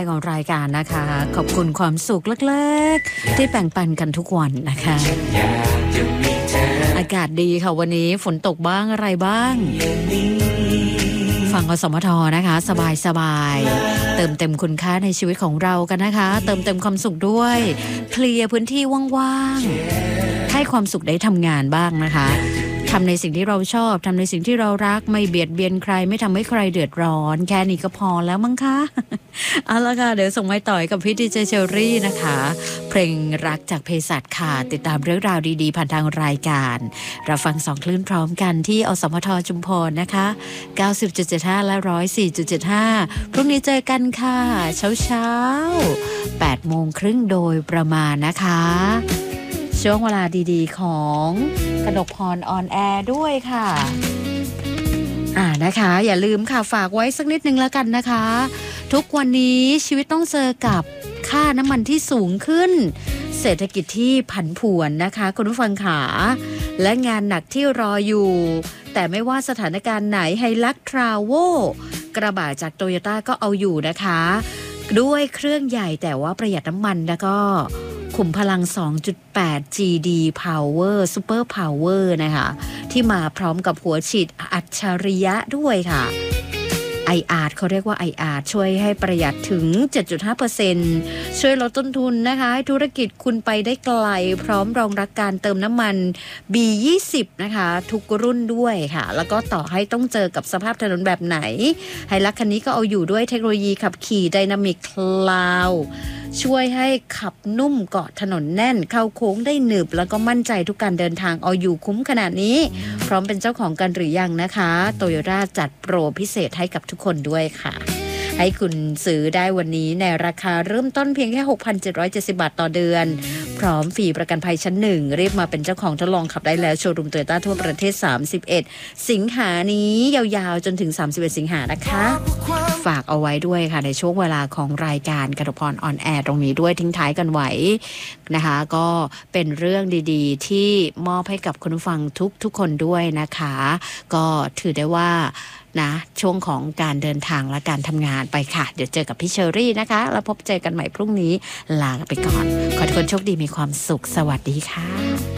ของรายการนะคะขอบคุณความสุขเล็กๆที่แบ่งปันกันทุกวันนะคะอากาศดีค่ะวันนี้ฝนตกบ้างอะไรบ้างฟังอสมทนะคะสบายๆเติมเต็มคุณค่าในชีวิตของเรากันนะคะเติมเต็มความสุขด้วยเคลียร์พื้นที่ว่างๆให้ความสุขได้ทำงานบ้างนะคะทำในสิ่งที่เราชอบทำในสิ่งที่เรารักไม่เบียดเบียนใครไม่ทำให้ใครเดือดร้อนแค่นี้ก็พอแล้วมั้งคะเอาละค่ะเดี๋ยวส่งไม้ต่อยกับพี่ดีเจเชอรี่นะคะเพลงรักจากเภสัชค่ะติดตามเรื่องราวดีๆผ่านทางรายการเราฟัง2คลื่นพร้อมกันที่อสมทชุมพรนะคะ 90.75 และ 104.75 พรุ่งนี้เจอกันค่ะเช้าๆ 8:30 โดยประมาณนะคะช่วงเวลาดีๆของกนกพรออนแอร์ด้วยค่ะนะคะอย่าลืมค่ะฝากไว้สักนิดนึงแล้วกันนะคะทุกวันนี้ชีวิตต้องเจอกับค่าน้ำมันที่สูงขึ้นเศรษฐกิจที่ผันผวนนะคะคุณผู้ฟังขาและงานหนักที่รออยู่แต่ไม่ว่าสถานการณ์ไหนไฮลักทราโวกระบะจากโตโยต้าก็เอาอยู่นะคะด้วยเครื่องใหญ่แต่ว่าประหยัดน้ำมันแล้วก็ขุมพลัง 2.8 GD Power Super Power นะคะที่มาพร้อมกับหัวฉีดอัจฉริยะด้วยค่ะ iArt เขาเรียกว่า iArt ช่วยให้ประหยัดถึง 7.5% ช่วยลดต้นทุนนะคะให้ธุรกิจคุณไปได้ไกลพร้อมรองรับการเติมน้ำมัน B20 นะคะทุกรุ่นด้วยค่ะแล้วก็ต่อให้ต้องเจอกับสภาพถนนแบบไหนไฮลักคันนี้ก็เอาอยู่ด้วยเทคโนโลยีขับขี่ Dynamic Cloudช่วยให้ขับนุ่มเกาะถนนแน่นเข้าโค้งได้หนึบแล้วก็มั่นใจทุกการเดินทางเอาอยู่คุ้มขนาดนี้พร้อมเป็นเจ้าของกันหรือยังนะคะโตโยต้าจัดโปรพิเศษให้กับทุกคนด้วยค่ะให้คุณซื้อได้วันนี้ในราคาเริ่มต้นเพียงแค่ 6,770 บาทต่อเดือนพร้อมฟรีประกันภัยชั้น1รีบมาเป็นเจ้าของทดลองขับได้แล้วโชว์รูมโตโยต้าทั่วประเทศ31สิงหานี้ยาวๆจนถึง31สิงหานะคะฝากเอาไว้ด้วยค่ะในช่วงเวลาของรายการกนกพรออนแอร์ตรงนี้ด้วยทิ้งท้ายกันไว้นะคะก็เป็นเรื่องดีๆที่มอบให้กับคุณผู้ฟังทุกคนด้วยนะคะก็ถือได้ว่านะช่วงของการเดินทางและการทำงานไปค่ะเดี๋ยวเจอกับพี่เชอรี่นะคะแล้วพบเจอกันใหม่พรุ่งนี้ลาไปก่อนขอให้ทุกคนโชคดีมีความสุขสวัสดีค่ะ